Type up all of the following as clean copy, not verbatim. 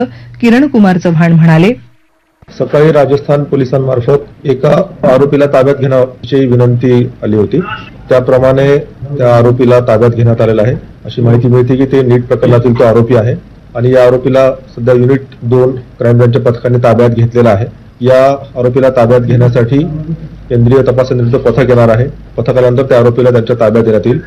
किरण कुमार चव्हाण म्हणाले, सकाळी राजस्थान पोलिसांमार्फत एका आरोपीला ताब्यात घेण्याची विनंती आली होती. त्याप्रमाणे त्या आरोपीला ताब्यात घेण्यात आलेला आहे. अशी माहिती मिळते की ते नीट प्रकरणातील तो आरोपी आहे आणि या आरोपीला सध्या युनिट 2 क्राईम ब्रँचच्या पथकाने ताब्यात घेतलेला आहे. या आरोपीला ताब्यात घेण्यासाठी केंद्रीय तपास यंत्रणेचं पथक येणार आहे. पथकानंतर त्या आरोपीला त्यांच्या ताब्यात देण्यात येईल.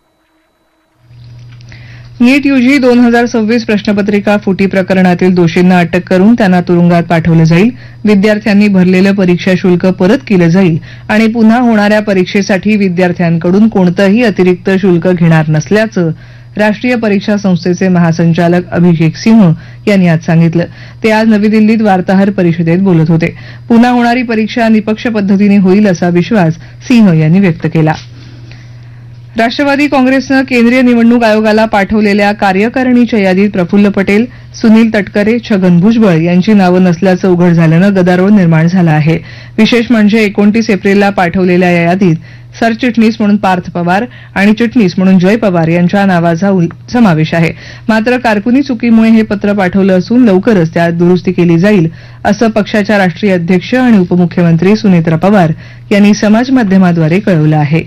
नीट यूजी 2026 प्रश्नपत्रिका फुटी प्रकरणातील दोषींना अटक करून त्यांना तुरुंगात पाठवलं जाईल. विद्यार्थ्यांनी भरलेलं परीक्षा शुल्क परत केलं जाईल आणि पुन्हा होणाऱ्या परीक्षेसाठी विद्यार्थ्यांकडून कोणतंही अतिरिक्त शुल्क घेणार नसल्याचं राष्ट्रीय परीक्षा संस्थेचे महासंचालक अभिषेक सिंह यांनी आज सांगितलं. ते आज नवी दिल्लीत वार्ताहर परिषदेत बोलत होते. पुन्हा होणारी परीक्षा निपक्ष पद्धतीने होईल असा विश्वास सिंह यांनी व्यक्त केला. राष्ट्रवादी काँग्रेसनं केंद्रीय निवडणूक आयोगाला पाठवलेल्या कार्यकारिणीच्या यादीत प्रफुल्ल पटेल, सुनील तटकरे, छगन भुजबळ यांची नावं नसल्याचं उघड झाल्यानं गदारोळ निर्माण झाला आहे. विशेष म्हणजे 29 एप्रिलला पाठवलेल्या या यादीत सरचिटणीस म्हणून पार्थ पवार आणि चिटणीस म्हणून जय पवार यांच्या नावाचा समावेश आहे. मात्र कारकुनी चुकीमुळे हे पत्र पाठवलं असून लवकरच त्यात दुरुस्ती केली जाईल असं पक्षाच्या राष्ट्रीय अध्यक्ष आणि उपमुख्यमंत्री सुनेत्रा पवार यांनी समाजमाध्यमाद्वारे कळवलं आहे.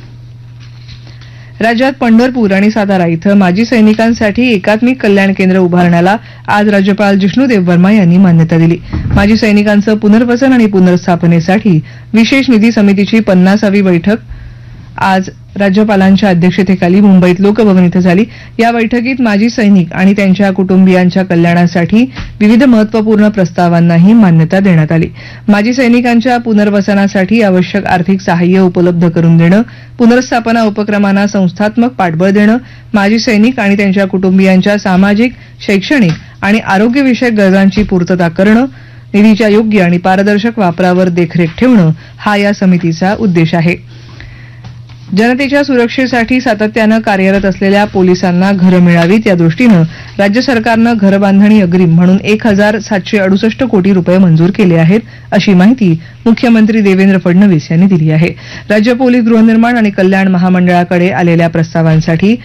राज्यात पंढरपूर आणि सातारा इथं माजी सैनिकांसाठी एकात्मिक कल्याण केंद्र उभारण्याला आज राज्यपाल जिष्णुदेव वर्मा यांनी मान्यता दिली. माजी सैनिकांचं पुनर्वसन आणि पुनर्स्थापनेसाठी विशेष निधी समितीची 50वी बैठक आज राज्यपालांच्या अध्यक्षतेखाली मुंबईत लोकभवन इथं झाली. या बैठकीत माजी सैनिक आणि त्यांच्या कुटुंबियांच्या कल्याणासाठी विविध महत्वपूर्ण प्रस्तावांनाही मान्यता देण्यात आली. माजी सैनिकांच्या पुनर्वसनासाठी आवश्यक आर्थिक सहाय्य उपलब्ध करून देणं, पुनर्स्थापना उपक्रमांना संस्थात्मक पाठबळ देणं, माजी सैनिक आणि त्यांच्या कुटुंबियांच्या सामाजिक, शैक्षणिक आणि आरोग्यविषयक गरजांची पूर्तता करणं, निधीच्या योग्य आणि पारदर्शक वापरावर देखरेख ठेवणं हा या समितीचा उद्देश आहे. जनतेच्या सुरक्षेसाठी सातत्यानं कार्यरत असलेल्या पोलिसांना घरं मिळावीत या दृष्टीनं राज्य सरकारनं घरबांधणी अग्रिम म्हणून 1,768 कोटी रुपये मंजूर केले आहेत, अशी माहिती मुख्यमंत्री देवेंद्र फडणवीस यांनी दिली आहे. राज्य पोलीस गृहनिर्माण आणि कल्याण महामंडळाकडे आलेल्या प्रस्तावांसाठी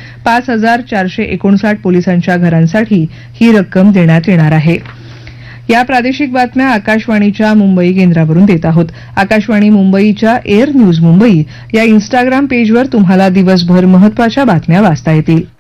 5,459 पोलिसांच्या घरांसाठी ही रक्कम देण्यात येणार आहे. या प्रादेशिक बातम्या आकाशवाणीच्या मुंबई केंद्रावरून देत आहोत. आकाशवाणी मुंबईच्या एअर न्यूज मुंबई या इन्स्टाग्राम पेजवर तुम्हाला दिवसभर महत्त्वाच्या बातम्या वाचता येतील.